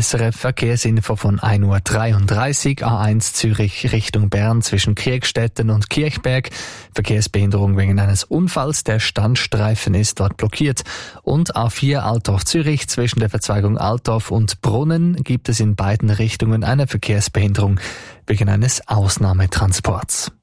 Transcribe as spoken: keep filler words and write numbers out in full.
S R F Verkehrsinfo von ein Uhr dreiunddreißig, A eins Zürich Richtung Bern zwischen Kirchstetten und Kirchberg. Verkehrsbehinderung wegen eines Unfalls, der Standstreifen ist dort blockiert. Und A vier Altdorf Zürich zwischen der Verzweigung Altdorf und Brunnen gibt es in beiden Richtungen eine Verkehrsbehinderung wegen eines Ausnahmetransports.